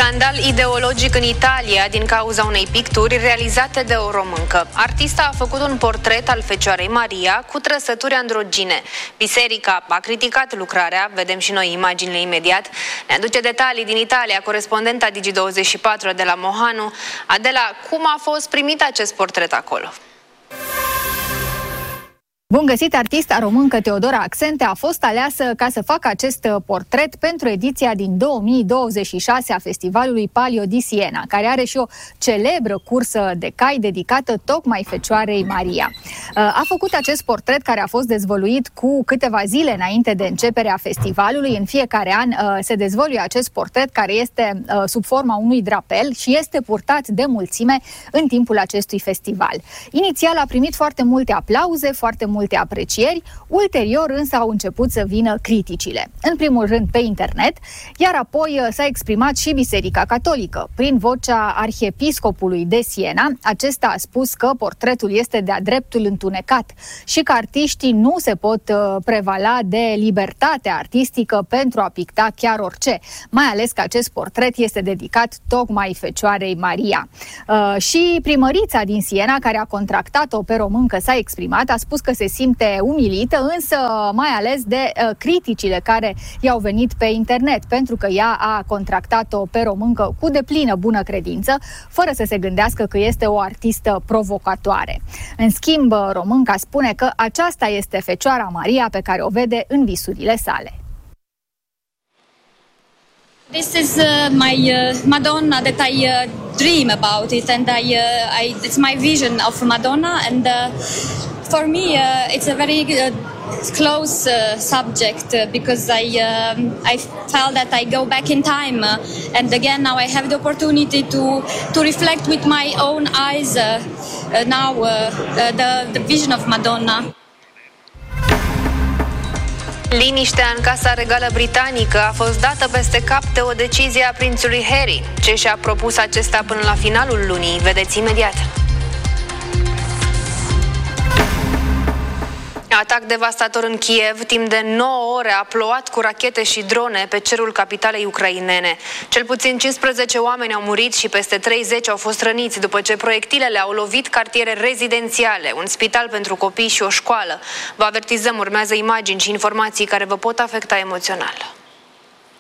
Scandal ideologic în Italia din cauza unei picturi realizate de o româncă. Artista a făcut un portret al Fecioarei Maria cu trăsături androgine. Biserica a criticat lucrarea, vedem și noi imaginile imediat. Ne aduce detalii din Italia corespondenta Digi24 Adela Mohanu. Adela, cum a fost primit acest portret acolo? Bun găsit! Artista româncă Teodora Accente a fost aleasă ca să facă acest portret pentru ediția din 2026 a festivalului Palio di Siena, care are și o celebră cursă de cai dedicată tocmai Fecioarei Maria. A făcut acest portret care a fost dezvăluit cu câteva zile înainte de începerea festivalului. În fiecare an se dezvăluie acest portret care este sub forma unui drapel și este purtat de mulțime în timpul acestui festival. Inițial a primit foarte multe aplauze, foarte multe aprecieri, ulterior însă au început să vină criticile. În primul rând pe internet, iar apoi s-a exprimat și Biserica Catolică. Prin vocea arhiepiscopului de Siena, acesta a spus că portretul este de-a dreptul întunecat și că artiștii nu se pot prevala de libertatea artistică pentru a picta chiar orice, mai ales că acest portret este dedicat tocmai Fecioarei Maria. Și primărița din Siena, care a contractat-o pe româncă, s-a exprimat, a spus că se simte umilită, însă mai ales de criticile care i-au venit pe internet, pentru că ea a contractat-o pe româncă cu deplină bună credință, fără să se gândească că este o artistă provocatoare. În schimb, românca spune că aceasta este Fecioara Maria pe care o vede în visurile sale. This is my Madonna that I dream about it, and it's my vision of Madonna, and for me it's a very close subject because I felt that I go back in time, and again now I have the opportunity to reflect with my own eyes the vision of Madonna. Liniștea în Casa Regală Britanică a fost dată peste cap de o decizie a prințului Harry. Ce și-a propus acesta până la finalul lunii, vedeți imediat. Atac devastator în Kiev, timp de 9 ore a plouat cu rachete și drone pe cerul capitalei ucrainene. Cel puțin 15 oameni au murit și peste 30 au fost răniți după ce proiectilele au lovit cartiere rezidențiale, un spital pentru copii și o școală. Vă avertizăm, urmează imagini și informații care vă pot afecta emoțional.